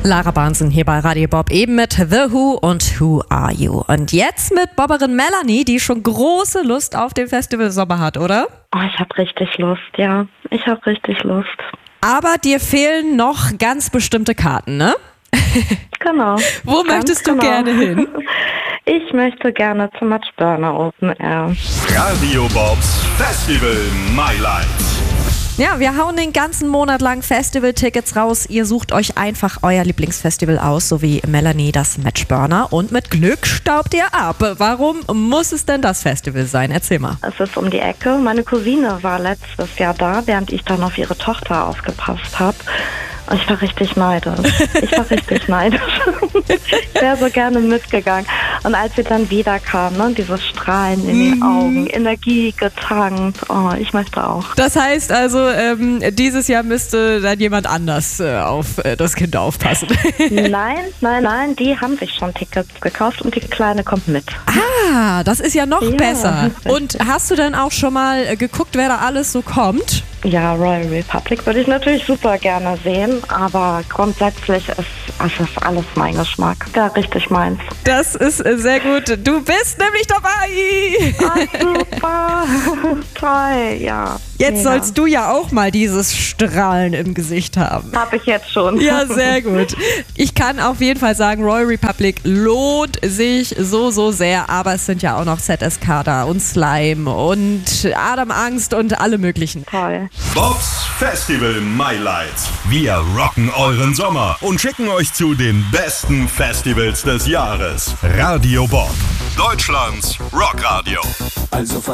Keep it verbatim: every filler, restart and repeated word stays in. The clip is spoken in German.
Lara Barnson hier bei Radio Bob, eben mit The Who und Who Are You? Und jetzt mit Bobberin Melanie, die schon große Lust auf den Festival Sommer hat, oder? Oh, ich habe richtig Lust, ja. Ich habe richtig Lust. Aber dir fehlen noch ganz bestimmte Karten, ne? Genau. Wo Ganz möchtest du genau. gerne hin? Ich möchte gerne zum Matchburner Open Air. Radio Bobs Festival My Life. Ja, wir hauen den ganzen Monat lang Festival-Tickets raus. Ihr sucht euch einfach euer Lieblingsfestival aus, so wie Melanie das Matchburner. Und mit Glück staubt ihr ab. Warum muss es denn das Festival sein? Erzähl mal. Es ist um die Ecke. Meine Cousine war letztes Jahr da, während ich dann auf ihre Tochter aufgepasst habe. Und ich war richtig neidisch. Ich war richtig neidisch. Ich wäre so gerne mitgegangen. Und als sie dann wieder kam, ne, dieses Strahlen in den Augen, Energie getankt. Oh, ich möchte auch. Das heißt also, ähm, dieses Jahr müsste dann jemand anders äh, auf äh, das Kind aufpassen. Nein, nein, nein, die haben sich schon Tickets gekauft und die Kleine kommt mit. Ah, das ist ja noch Ja. besser. Und hast du denn auch schon mal äh, geguckt, wer da alles so kommt? Ja, Royal Republic würde ich natürlich super gerne sehen, aber grundsätzlich ist, es ist alles mein Geschmack. Ja, richtig meins. Das ist äh, sehr gut. Du bist nämlich dabei. Ah, super. Toll, ja. Jetzt Mega. sollst du ja auch mal dieses Strahlen im Gesicht haben. Habe ich jetzt schon. Ja, sehr gut. Ich kann auf jeden Fall sagen, Royal Republic lohnt sich so, so sehr. Aber es sind ja auch noch Z S K da und Slime und Adam Angst und alle möglichen. Toll. Bobs Festival My Lights. Wir rocken euren Sommer und schicken euch zu den besten Festivals des Jahres. Radio Bob, Deutschlands Rockradio. Also